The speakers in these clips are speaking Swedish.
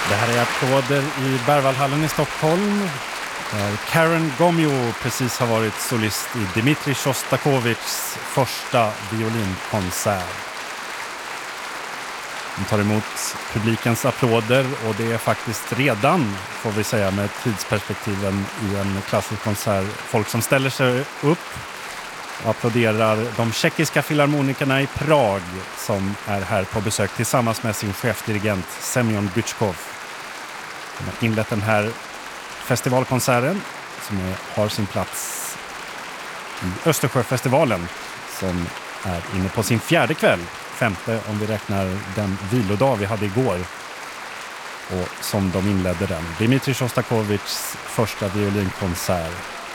Det här är applåder i Berwaldhallen i Stockholm. Där Karen Gomyo precis har varit solist i Dmitrij Sjostakovitjs första violinkonsert. De tar emot publikens applåder och det är faktiskt redan, får vi säga med tidsperspektiven i en klassisk konsert, folk som ställer sig upp och applåderar de tjeckiska filharmonikerna i Prag som är här på besök tillsammans med sin chefdirigent Semyon Bychkov. De har inlett den här festivalkonserten som har sin plats i Östersjöfestivalen som är inne på sin fjärde kväll, femte om vi räknar den vilodag vi hade igår, och som de inledde den. Dmitrij Sjostakovitjs första violinkonsert.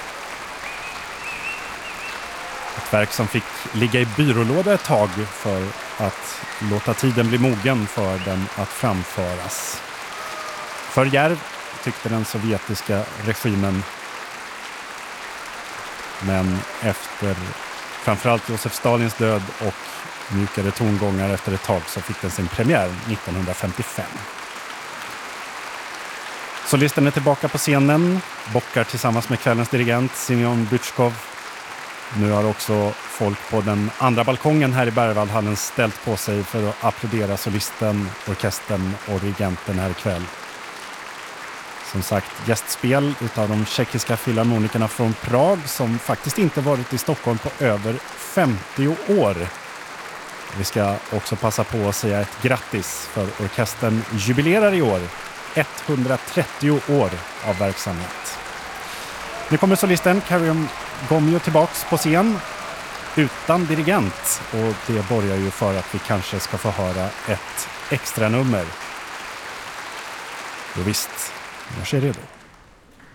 Ett verk som fick ligga i byrålåda ett tag för att låta tiden bli mogen för den att framföras. För djärv tyckte den sovjetiska regimen, men efter framförallt Josef Stalins död och mjukare tongångar efter ett tag så fick den sin premiär 1955. Solisten är tillbaka på scenen, bockar tillsammans med kvällens dirigent Semyon Bychkov. Nu har också folk på den andra balkongen här i Berwaldhallen ställt på sig för att applådera solisten, orkestern och dirigenten här ikväll. Som sagt, gästspel utav de tjeckiska filharmonikerna från Prag som faktiskt inte varit i Stockholm på över 50 år. Vi ska också passa på att säga ett grattis för orkestern jubilerar i år 130 år av verksamhet. Nu kommer solisten Karen Gomyo tillbaks på scen utan dirigent och det borgar ju för att vi kanske ska få höra ett extra nummer. Och visst, jag ser redo.